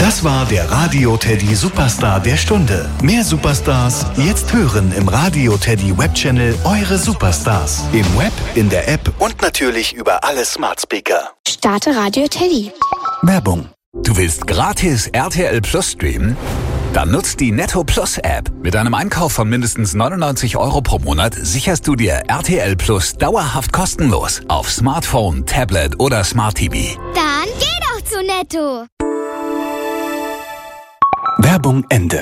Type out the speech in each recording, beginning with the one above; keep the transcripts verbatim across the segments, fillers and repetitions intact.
Das war der Radio Teddy Superstar der Stunde. Mehr Superstars jetzt hören im Radio Teddy Webchannel Eure Superstars. Im Web, in der App und natürlich über alle Smart Speaker. Starte Radio Teddy. Werbung. Du willst gratis R T L Plus streamen? Dann nutzt die Netto Plus App. Mit einem Einkauf von mindestens neunundneunzig Euro pro Monat sicherst du dir R T L Plus dauerhaft kostenlos auf Smartphone, Tablet oder Smart T V. Dann geh doch zu Netto. Werbung Ende.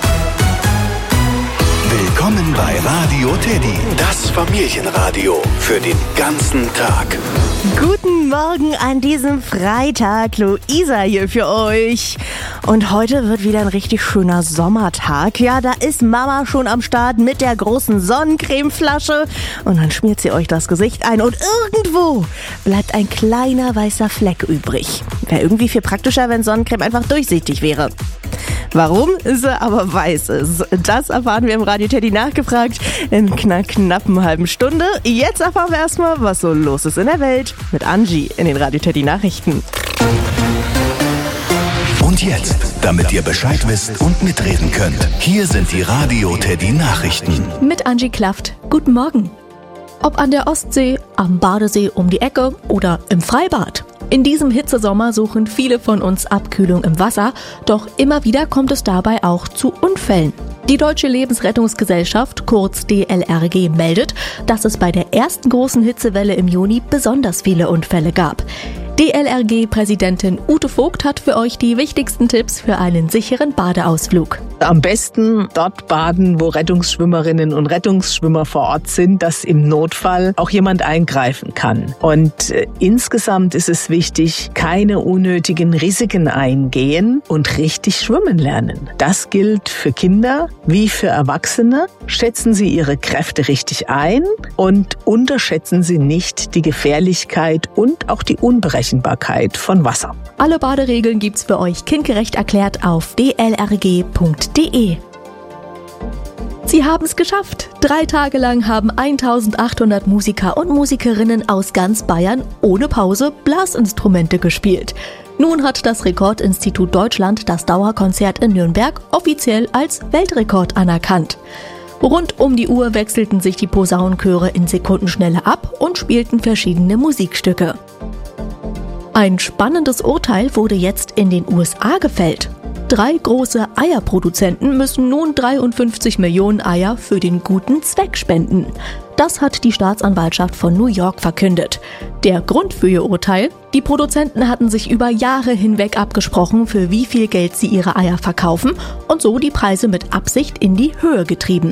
Willkommen bei Radio Teddy, das Familienradio für den ganzen Tag. Guten Morgen an diesem Freitag, Luisa hier für euch. Und heute wird wieder ein richtig schöner Sommertag. Ja, da ist Mama schon am Start mit der großen Sonnencremeflasche. Und dann schmiert sie euch das Gesicht ein und irgendwo bleibt ein kleiner weißer Fleck übrig. Wäre irgendwie viel praktischer, wenn Sonnencreme einfach durchsichtig wäre. Warum sie aber weiß ist, das erfahren wir im Radio Teddy nachgefragt in einer knappen halben Stunde. Jetzt erfahren wir erstmal, was so los ist in der Welt mit Angie in den Radio Teddy Nachrichten. Und jetzt, damit ihr Bescheid wisst und mitreden könnt, hier sind die Radio Teddy Nachrichten. Mit Angie Klafft. Guten Morgen. Ob an der Ostsee, am Badesee um die Ecke oder im Freibad. In diesem Hitzesommer suchen viele von uns Abkühlung im Wasser, doch immer wieder kommt es dabei auch zu Unfällen. Die Deutsche Lebensrettungsgesellschaft, kurz D L R G, meldet, dass es bei der ersten großen Hitzewelle im Juni besonders viele Unfälle gab. D L R G-Präsidentin Ute Vogt hat für euch die wichtigsten Tipps für einen sicheren Badeausflug. Am besten dort baden, wo Rettungsschwimmerinnen und Rettungsschwimmer vor Ort sind, dass im Notfall auch jemand eingreifen kann. Und äh, insgesamt ist es wichtig, keine unnötigen Risiken eingehen und richtig schwimmen lernen. Das gilt für Kinder wie für Erwachsene. Schätzen Sie Ihre Kräfte richtig ein und unterschätzen Sie nicht die Gefährlichkeit und auch die Unberechenbarkeit von Wasser. Alle Baderegeln gibt's für euch kindgerecht erklärt auf d l r g punkt d e. Sie haben es geschafft. Drei Tage lang haben eintausendachthundert Musiker und Musikerinnen aus ganz Bayern ohne Pause Blasinstrumente gespielt. Nun hat das Rekordinstitut Deutschland das Dauerkonzert in Nürnberg offiziell als Weltrekord anerkannt. Rund um die Uhr wechselten sich die Posaunenchöre in Sekundenschnelle ab und spielten verschiedene Musikstücke. Ein spannendes Urteil wurde jetzt in den U S A gefällt. Drei große Eierproduzenten müssen nun dreiundfünfzig Millionen Eier für den guten Zweck spenden. Das hat die Staatsanwaltschaft von New York verkündet. Der Grund für ihr Urteil? Die Produzenten hatten sich über Jahre hinweg abgesprochen, für wie viel Geld sie ihre Eier verkaufen und so die Preise mit Absicht in die Höhe getrieben.